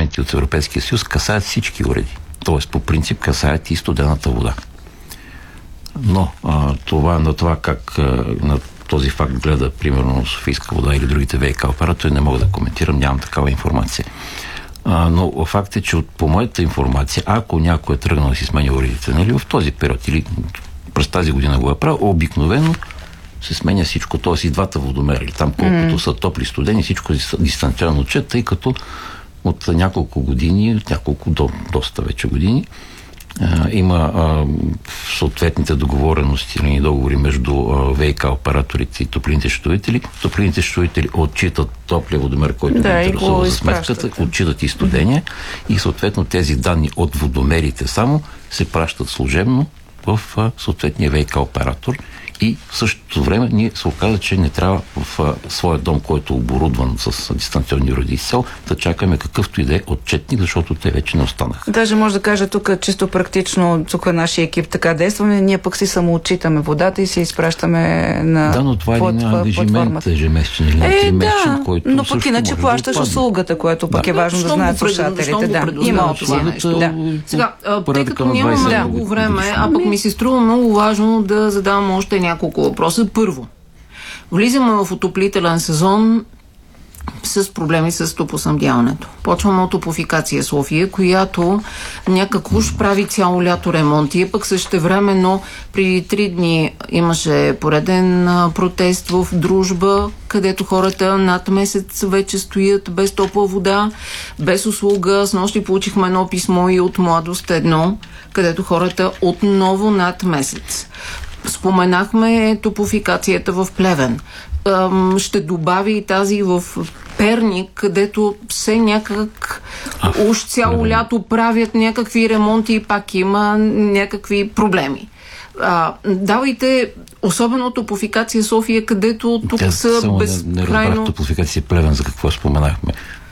регламенти от Европейския съюз касаят всички уреди. Тоест, по принцип, касаят и студената вода. Но това как на този факт гледа, примерно, Софийска вода или другите ВиК оператори, не мога да коментирам, нямам такава информация. Но факт е, че по моята информация, ако някой е тръгнал да си сменя уредите, нали, в този период или през тази година го е правил, обикновено се сменя всичко, т.е. и двата водомера, или там колкото са топли, студени, всичко дистанционно отчет, тъй като от няколко години, доста вече години, има съответните договорености и договори между ВиК операторите и топлинните счетоводители. Топлинните счетоводители отчитат топлия водомер, който интересува за сметката, отчитат и студения и съответно тези данни от водомерите само се пращат служебно в съответния ВиК оператор. И в същото време ние се оказа, че не трябва в своя дом, който е оборудван с дистанционни уреди изцяло, да чакаме какъвто и да е отчетник, защото те вече не останаха. Даже може да кажа тук чисто практично, тук нашия екип така действаме, ние пък си самоотчитаме водата и си изпращаме на да, но това е един ангажимент ежемесечен или тримесечен, който но пък иначе плащаш услугата, което пък е важно да знаят слушателите. Да, има опция нещо. Сега, тъй като нямаме много време, а пък ми се струва много важно да задавам още няколко въпроса. Първо, влизаме в отоплителен сезон с проблеми с топлоснабдяването. Почваме от Топлофикация София, която някак уж прави цяло лято ремонти, пък същевременно преди 3 дни имаше пореден протест в Дружба, където хората над месец вече стоят без топла вода, без услуга. Снощи получихме едно писмо и от Младост 1, където хората отново над месец. Споменахме топлофикацията в Плевен. Ще добави и тази в Перник, където все някак уж цяло лято правят някакви ремонти и пак има някакви проблеми. Давайте, особено Топлофикация София, където тук са безкрайно... Не разбрах Топлофикация Плевен, за какво споменахме.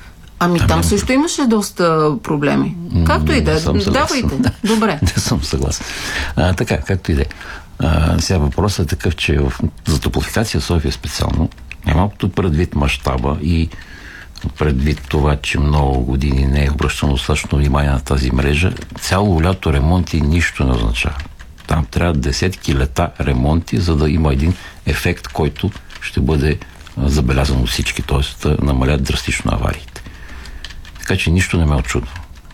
Там също имаше доста проблеми. Както и да е. Давайте. Добре. Не съм съгласен. Така, както и да е. Сега въпросът е такъв, че за Топлофикация София специално, малкото предвид мащаба и предвид това, че много години не е обръщано достатъчно внимание на тази мрежа, цяло лято ремонти нищо не означава. Там трябва десетки лета ремонти, за да има един ефект, който ще бъде забелязан от всички, т.е. да намалят драстично авариите. Така че нищо не ме очудва.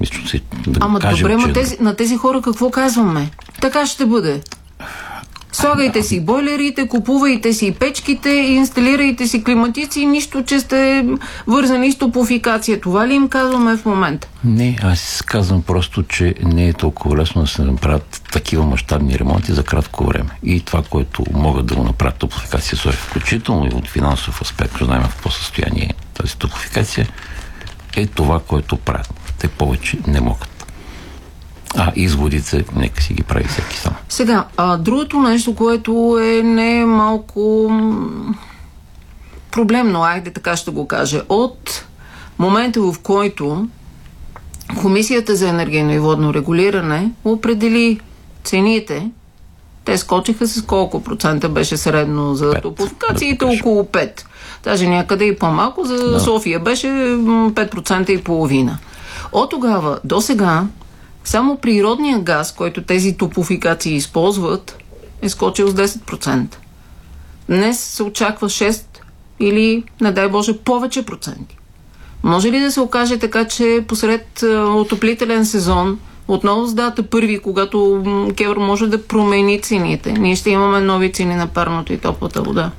Добре, на тези хора какво казваме? Така ще бъде. Слагайте си бойлерите, купувайте си печките, инсталирайте си климатици, нищо, че сте вързани с топлофикация. Това ли им казваме в момента? Не, аз казвам просто, че не е толкова лесно да се направят такива мащабни ремонти за кратко време. И това, което могат да го направят Топлофикация София, включително и от финансов аспект, знаем в какво състояние е тази топлофикация, е това, което правят. Те повече не могат. Изводите, нека си ги прави всеки сам. Сега, другото нещо, което е не малко проблемно, айде така ще го кажа, от момента, в който Комисията за енергийно и водно регулиране определи цените, те скочиха с колко процента беше средно за топлофикациите? Около 5. Даже някъде и по-малко, за София беше 5% и половина. От тогава до сега само природния газ, който тези топлофикации използват, е скочил с 10%. Днес се очаква 6 или, не дай Боже, повече проценти. Може ли да се окаже така, че посред отоплителен сезон, отново с дата 1, когато КЕВР може да промени цените, ние ще имаме нови цени на парното и топлата вода?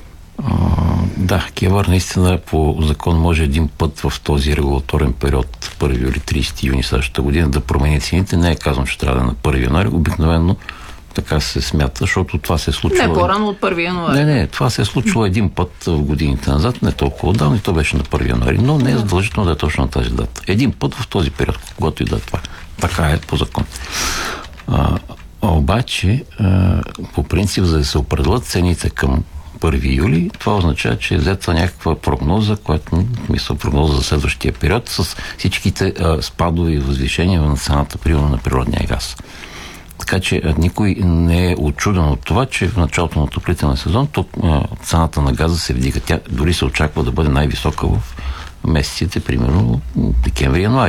Да, КЕВР наистина по закон може един път в този регулаторен период 1 юли 30 юни следващата година да промени цените. Не е казано, че трябва да е на 1 януари. Обикновено така се смята, защото това се е случило... Не по-рано от 1 януари. Не, това се е случило един път в годините назад, не толкова отдавна, и то беше на 1 януари, но не е задължително да е точно на тази дата. Един път в този период, когато и да е това. Така е по закон. Обаче, по принцип, за да се определят цените към 1 юли, това означава, че е взета някаква прогноза, която прогноза за следващия период с всичките спадови и възвишения на цената, примерно на природния газ. Така че никой не е учуден от това, че в началото на отоплителния сезон тук цената на газа се вдига. Тя дори се очаква да бъде най-висока в месеците, примерно декември-януари.